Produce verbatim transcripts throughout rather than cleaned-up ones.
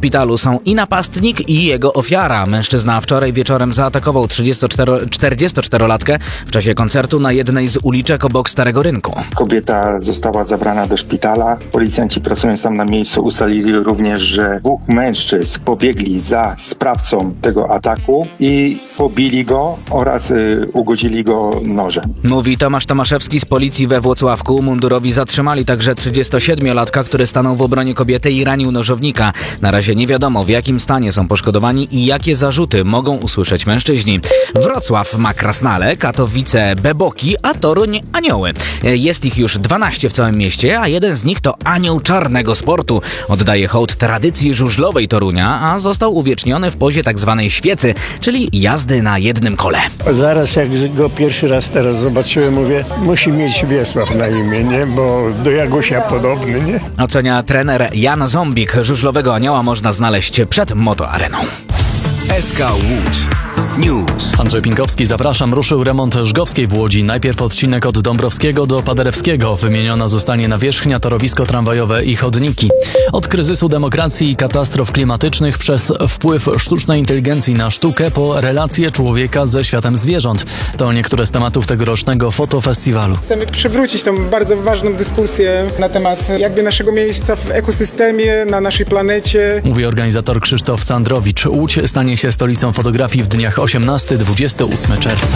szpitalu są i napastnik, i jego ofiara. Mężczyzna wczoraj wieczorem zaatakował czterdziestoczterolatkę w czasie koncertu na jednej z uliczek obok Starego Rynku. Kobieta została zabrana do szpitala. Policjanci pracując tam na miejscu ustalili również, że dwóch mężczyzn pobiegli za sprawcą tego ataku i pobili go oraz y, ugodzili go nożem. Mówi Tomasz Tomaszewski z policji we Włocławku. Mundurowi zatrzymali także trzydziestosiedmiolatka, który stanął w obronie kobiety i ranił nożownika. Na razie nie wiadomo, w jakim stanie są poszkodowani i jakie zarzuty mogą usłyszeć mężczyźni. Wrocław ma krasnale, Katowice beboki, a Toruń anioły. Jest ich już dwanaście w całym mieście, a jeden z nich to anioł czarnego sportu. Oddaje hołd tradycji żużlowej Torunia, a został uwieczniony w pozie tak zwanej świecy, czyli jazdy na jednym kole. Zaraz jak go pierwszy raz teraz zobaczyłem, mówię, musi mieć Wiesław na imię, nie? Bo do Jagusia podobny, nie? Ocenia trener Jan Zombik. Żużlowego anioła można znaleźć przed Motoareną. S K Łódź News. Andrzej Pinkowski, zapraszam. Ruszył remont Żgowskiej w Łodzi. Najpierw odcinek od Dąbrowskiego do Paderewskiego. Wymieniona zostanie nawierzchnia, torowisko tramwajowe i chodniki. Od kryzysu demokracji i katastrof klimatycznych przez wpływ sztucznej inteligencji na sztukę po relacje człowieka ze światem zwierząt. To niektóre z tematów tegorocznego fotofestiwalu. Chcemy przywrócić tą bardzo ważną dyskusję na temat jakby naszego miejsca w ekosystemie, na naszej planecie. Mówi organizator Krzysztof Candrowicz. Łódź stanie się stolicą fotografii w dniach osiemnastego do dwudziestego ósmego czerwca.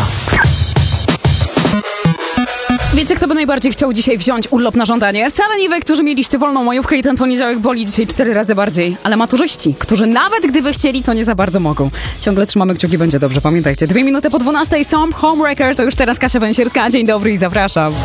Wiecie, kto by najbardziej chciał dzisiaj wziąć urlop na żądanie? Wcale nie wy, którzy mieliście wolną majówkę i ten poniedziałek boli dzisiaj cztery razy bardziej, ale maturzyści, którzy nawet gdyby chcieli, to nie za bardzo mogą. Ciągle trzymamy kciuki, będzie dobrze, pamiętajcie. Dwie minuty po dwunastej są Homewrecker, to już teraz Kasia Węsierska. Dzień dobry i zapraszam.